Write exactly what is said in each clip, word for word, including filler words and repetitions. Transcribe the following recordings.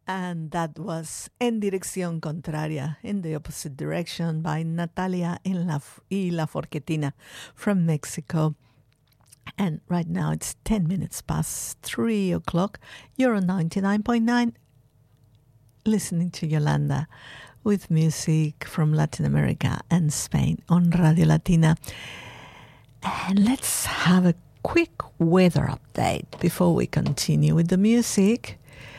And that was En Dirección Contraria, in the opposite direction, by Natalia en la, y La Forquetina from Mexico. And right now it's ten minutes past three o'clock. You're on ninety-nine point nine, listening to Yolanda with music from Latin America and Spain on Radio Latina. And let's have a quick weather update before we continue with the music.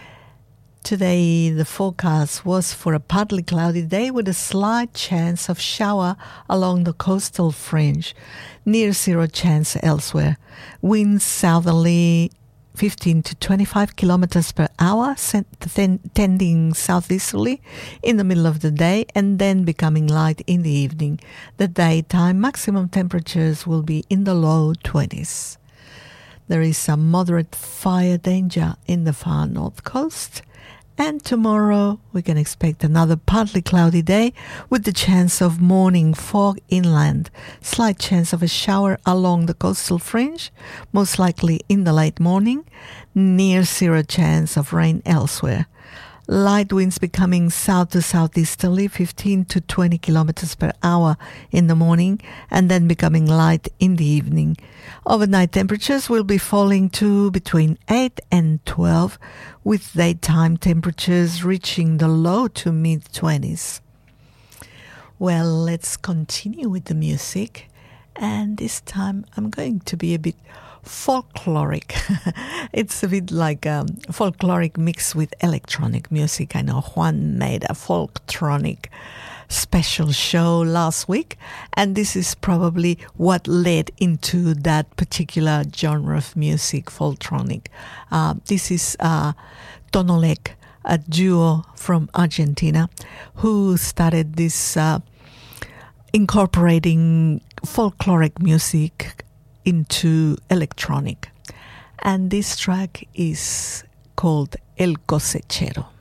Today, the forecast was for a partly cloudy day with a slight chance of shower along the coastal fringe, near zero chance elsewhere. Winds southerly fifteen to twenty-five kilometers per hour, tending southeasterly in the middle of the day and then becoming light in the evening. The daytime maximum temperatures will be in the low twenties. There is some moderate fire danger in the far north coast. And tomorrow we can expect another partly cloudy day with the chance of morning fog inland. Slight chance of a shower along the coastal fringe, most likely in the late morning. Near zero chance of rain elsewhere. Light winds becoming south to southeasterly, fifteen to twenty kilometers per hour in the morning, and then becoming light in the evening. Overnight temperatures will be falling to between eight and twelve, with daytime temperatures reaching the low to mid-twenties. Well, let's continue with the music, and this time I'm going to be a bit folkloric. It's a bit like um, folkloric mixed with electronic music. I know Juan made a folktronic special show last week, and this is probably what led into that particular genre of music, folktronic. Uh, this is uh, Tonolec, a duo from Argentina, who started this uh, incorporating folkloric music into electronic. And this track is called El Cosechero.